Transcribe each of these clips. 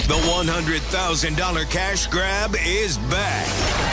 The $100,000 cash grab is back.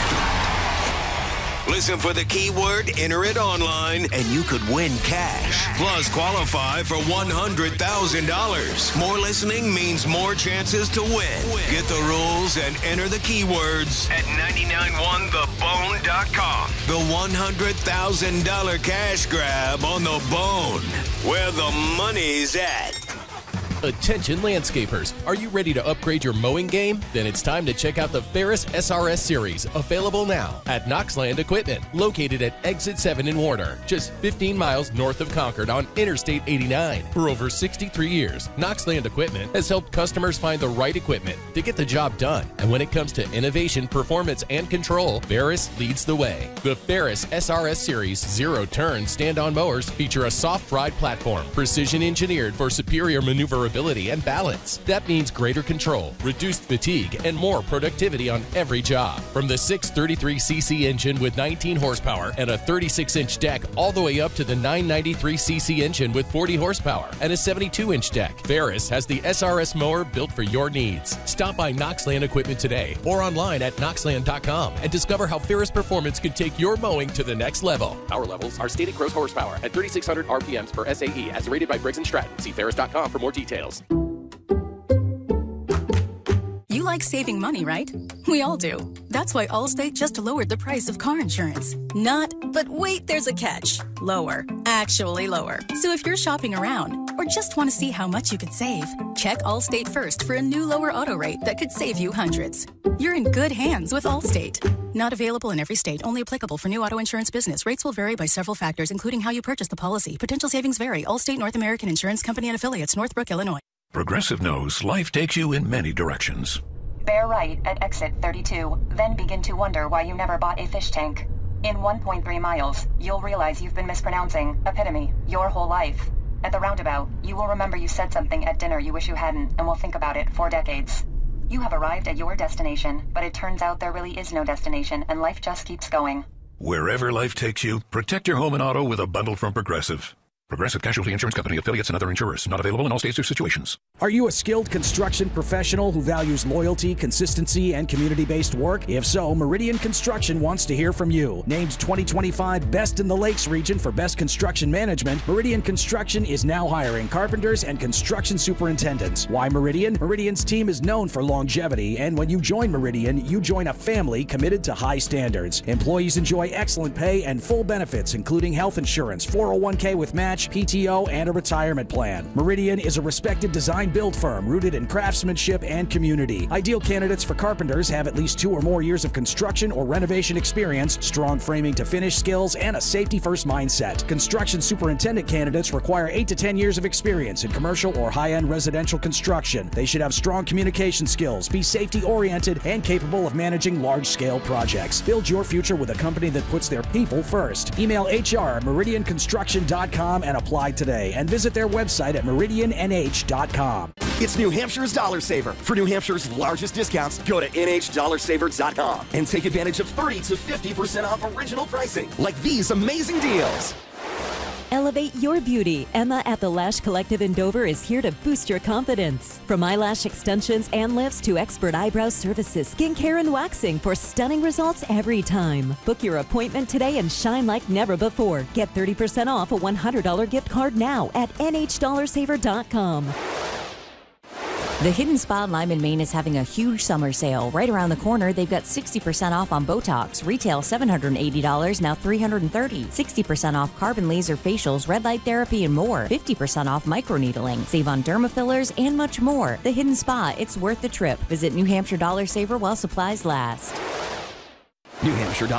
Listen for the keyword, enter it online, and you could win cash. Plus, qualify for $100,000. More listening means more chances to win. Get the rules and enter the keywords at 991thebone.com. The $100,000 cash grab on The Bone, where the money's at. Attention landscapers, are you ready to upgrade your mowing game? Then it's time to check out the Ferris SRS Series, available now at Knoxland Equipment, located at Exit 7 in Warner, just 15 miles north of Concord on Interstate 89. For over 63 years, Knoxland Equipment has helped customers find the right equipment to get the job done. And when it comes to innovation, performance, and control, Ferris leads the way. The Ferris SRS Series zero-turn stand-on mowers feature a soft ride platform, precision engineered for superior maneuverability and balance. That means greater control, reduced fatigue, and more productivity on every job. From the 633cc engine with 19 horsepower and a 36-inch deck all the way up to the 993cc engine with 40 horsepower and a 72-inch deck, Ferris has the SRS mower built for your needs. Stop by Knoxland Equipment today or online at knoxland.com and discover how Ferris performance can take your mowing to the next level. Power levels are stated gross horsepower at 3,600 RPMs per SAE as rated by Briggs & Stratton. See ferris.com for more details. You like saving money, right? We all do. That's why Allstate just lowered the price of car insurance. Not, but wait, there's a catch. Lower. Actually lower. So if you're shopping around or just want to see how much you could save, check Allstate first for a new lower auto rate that could save you hundreds. You're in good hands with Allstate. Not available in every state. Only applicable for new auto insurance business. Rates will vary by several factors, including how you purchase the policy. Potential savings vary. Allstate North American Insurance Company and Affiliates, Northbrook, Illinois. Progressive knows life takes you in many directions. Bear right at exit 32, then begin to wonder why you never bought a fish tank. In 1.3 miles, you'll realize you've been mispronouncing epitome your whole life. At the roundabout, you will remember you said something at dinner you wish you hadn't and will think about it for decades. You have arrived at your destination, but it turns out there really is no destination and life just keeps going. Wherever life takes you, protect your home and auto with a bundle from Progressive. Progressive Casualty Insurance Company, affiliates, and other insurers. Not available in all states or situations. Are you a skilled construction professional who values loyalty, consistency, and community-based work? If so, Meridian Construction wants to hear from you. Named 2025 Best in the Lakes region for Best Construction Management, Meridian Construction is now hiring carpenters and construction superintendents. Why Meridian? Meridian's team is known for longevity, and when you join Meridian, you join a family committed to high standards. Employees enjoy excellent pay and full benefits, including health insurance, 401k with match, PTO, and a retirement plan. Meridian is a respected design-build firm rooted in craftsmanship and community. Ideal candidates for carpenters have at least 2 or more years of construction or renovation experience, strong framing to finish skills, and a safety-first mindset. Construction superintendent candidates require 8 to 10 years of experience in commercial or high-end residential construction. They should have strong communication skills, be safety-oriented, and capable of managing large-scale projects. Build your future with a company that puts their people first. Email HR@meridianconstruction.com and apply today, and visit their website at meridiannh.com. It's New Hampshire's Dollar Saver. For New Hampshire's largest discounts, go to NHDollarSaver.com and take advantage of 30 to 50% off original pricing, like these amazing deals. Elevate your beauty. Emma at the Lash Collective in Dover is here to boost your confidence. From eyelash extensions and lifts to expert eyebrow services, skincare, and waxing for stunning results every time. Book your appointment today and shine like never before. Get 30% off a $100 gift card now at NHDollarSaver.com. The Hidden Spa in Lyman, Maine is having a huge summer sale. Right around the corner, they've got 60% off on Botox. Retail $780, now $330. 60% off carbon laser facials, red light therapy, and more. 50% off microneedling. Save on dermafillers and much more. The Hidden Spa, it's worth the trip. Visit New Hampshire Dollar Saver while supplies last. New Hampshire